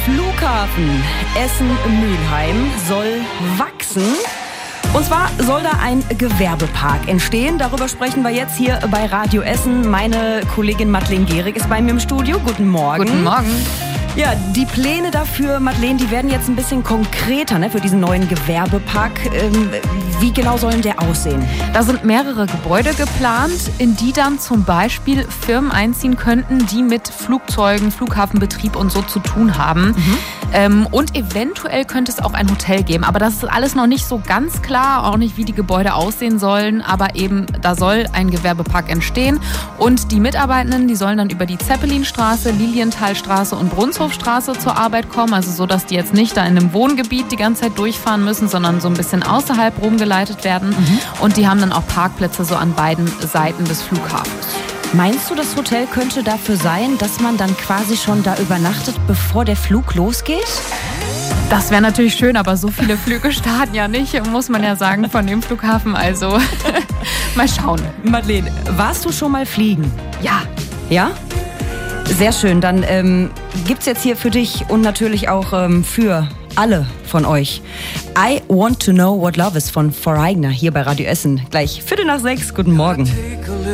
Flughafen Essen-Mülheim soll wachsen. Und zwar soll da ein Gewerbepark entstehen. Darüber sprechen wir jetzt hier bei Radio Essen. Meine Kollegin Madeleine Gehrig ist bei mir im Studio. Guten Morgen. Guten Morgen. Ja, die Pläne dafür, Madeleine, die werden jetzt ein bisschen konkreter, ne, für diesen neuen Gewerbepark. Wie genau sollen der aussehen? Da sind mehrere Gebäude geplant, in die dann zum Beispiel Firmen einziehen könnten, die mit Flugzeugen, Flughafenbetrieb und so zu tun haben. Und eventuell könnte es auch ein Hotel geben. Aber das ist alles noch nicht so ganz klar, auch nicht, wie die Gebäude aussehen sollen. Aber eben, da soll ein Gewerbepark entstehen. Und die Mitarbeitenden, die sollen dann über die Zeppelinstraße, Lilienthalstraße und Brunshofstraße zur Arbeit kommen. Also so, dass die jetzt nicht da in einem Wohngebiet die ganze Zeit durchfahren müssen, sondern so ein bisschen außerhalb rumgeleitet werden. Und die haben dann auch Parkplätze so an beiden Seiten des Flughafens. Meinst du, das Hotel könnte dafür sein, dass man dann quasi schon da übernachtet, bevor der Flug losgeht? Das wäre natürlich schön, aber so viele Flüge starten ja nicht, muss man ja sagen, von dem Flughafen. Also mal schauen. Madeleine, warst du schon mal fliegen? Ja. Ja? Sehr schön. Dann gibt's jetzt hier für dich und natürlich auch für alle von euch I Want to Know What Love Is von Foreigner hier bei Radio Essen. Gleich 5:45. Guten Morgen.